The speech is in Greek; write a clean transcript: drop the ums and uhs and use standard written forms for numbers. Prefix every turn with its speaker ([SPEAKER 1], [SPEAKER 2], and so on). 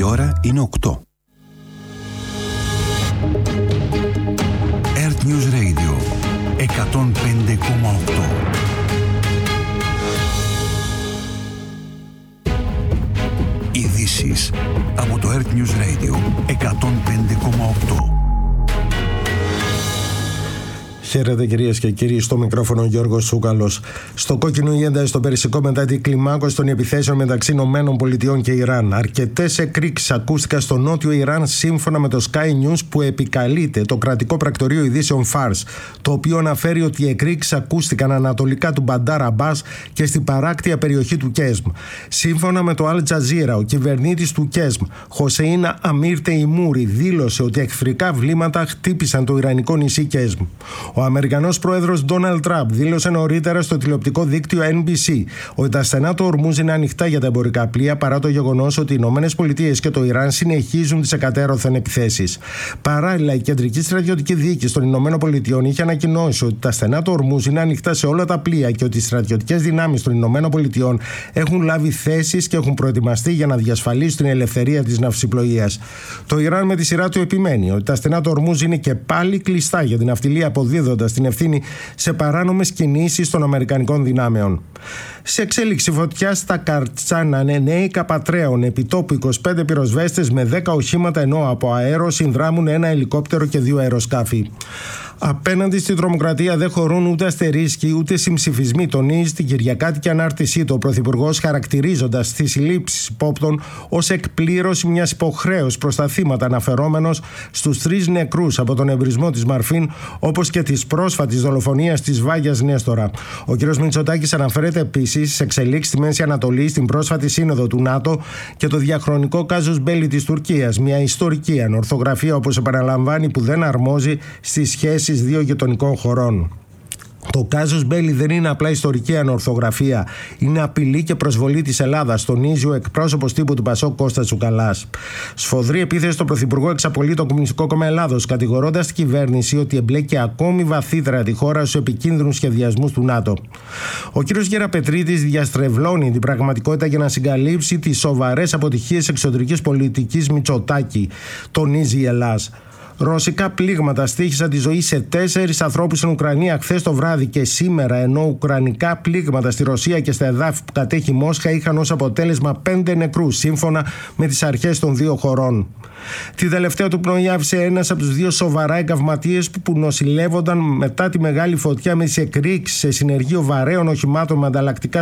[SPEAKER 1] ώρα είναι 8. Earth News Radio 105,8. Ειδήσεις από το Earth News Radio 105,8.
[SPEAKER 2] Χαίρετε κυρίες και κύριοι, στο μικρόφωνο ο Γιώργος Σούκαλος. Στο κόκκινο η ένταση στο Περσικό μετά την κλιμάκωση των επιθέσεων μεταξύ ΗΠΑ και Ιράν. Αρκετές εκρήξεις ακούστηκαν στο νότιο Ιράν, σύμφωνα με το Sky News, που επικαλείται το κρατικό πρακτορείο ειδήσεων Fars, το οποίο αναφέρει ότι οι εκρήξεις ακούστηκαν ανατολικά του Μπαντάρ Αμπάς και στην παράκτια περιοχή του Κέσμ. Σύμφωνα με το Al Jazeera, ο κυβερνήτης του Κέσμ, Χοσέιν Αμίρ Τεϊμούρι, δήλωσε ότι εχθρικά βλήματα χτύπησαν το ιρανικό νησί Κέσμ. Ο Αμερικανός πρόεδρος Ντόναλντ Τραμπ δήλωσε νωρίτερα στο τηλεοπτικό δίκτυο NBC ότι τα στενά του Ορμούζ είναι ανοιχτά για τα εμπορικά πλοία, παρά το γεγονός ότι οι ΗΠΑ και το Ιράν συνεχίζουν τις εκατέρωθεν επιθέσεις. Παράλληλα, η κεντρική στρατιωτική διοίκηση των ΗΠΑ είχε ανακοινώσει ότι τα στενά του Ορμούζ είναι ανοιχτά σε όλα τα πλοία και ότι οι στρατιωτικές δυνάμεις των ΗΠΑ έχουν λάβει θέσεις και έχουν προετοιμαστεί για να διασφαλίσουν την ελευθερία της ναυσιπλοείας. Το Ιράν με τη σειρά του επιμένει ότι τα στενά του Ορμούζ είναι και πάλι κλειστά για την ναυτιλία, αποδίδοντας την ευθύνη σε παράνομες κινήσεις των αμερικανικών δυνάμεων. Σε εξέλιξη φωτιά στα Καρτσάνα, νέοι καπατρέων, επιτόπου 25 πυροσβέστες με 10 οχήματα, ενώ από αέρο συνδράμουν ένα ελικόπτερο και 2 αεροσκάφη. Απέναντι στην τρομοκρατία δεν χωρούν ούτε αστερίσκοι ούτε συμψηφισμοί, τονίζει στην Κυριακάτικη ανάρτησή του ο Πρωθυπουργός, χαρακτηρίζοντας τις συλλήψεις υπόπτων ως εκπλήρωση μιας υποχρέωσης προς τα θύματα, αναφερόμενος στους 3 νεκρούς από τον εμπρισμό της Μαρφίν, όπως και της πρόσφατης δολοφονίας της Βάγιας Νέστορα. Ο κ. Μητσοτάκης αναφέρεται επίσης σε εξελίξεις στη Μέση Ανατολή, στην πρόσφατη σύνοδο του ΝΑΤΟ και το διαχρονικό κάζους μπέλι της Τουρκίας, μια ιστορική ανορθογραφία, όπως επαναλαμβάνει, που δεν αρμόζει στις σχέσεις δύο γειτονικών χωρών. Το κάζους μπέλι δεν είναι απλά ιστορική ανορθογραφία, είναι απειλή και προσβολή της Ελλάδας, τονίζει ο εκπρόσωπος τύπου του Πασόκ Κώστας Τσουκαλάς. Σφοδρή επίθεση στον Πρωθυπουργό εξαπολύει το Κομμουνιστικό Κόμμα Ελλάδος, κατηγορώντας την κυβέρνηση ότι εμπλέκει ακόμη βαθύτερα τη χώρα στους επικίνδυνους σχεδιασμούς του ΝΑΤΟ. Ο κ. Γεραπετρίτης διαστρεβλώνει την πραγματικότητα για να συγκαλύψει τις σοβαρές αποτυχίες εξωτερικής πολιτικής Μητσοτάκη, τονίζει η Ελλάς. Ρωσικά πλήγματα στοίχησαν τη ζωή σε 4 ανθρώπους στην Ουκρανία χθες το βράδυ και σήμερα, ενώ ουκρανικά πλήγματα στη Ρωσία και στα εδάφη που κατέχει η Μόσχα είχαν ως αποτέλεσμα 5 νεκρούς, σύμφωνα με τις αρχές των 2 χωρών. Τη τελευταία του πνοή άφησε ένας από τους 2 σοβαρά εγκαυματίες που νοσηλεύονταν μετά τη μεγάλη φωτιά με τις εκρήξεις σε συνεργείο βαρέων οχημάτων με ανταλλακτικά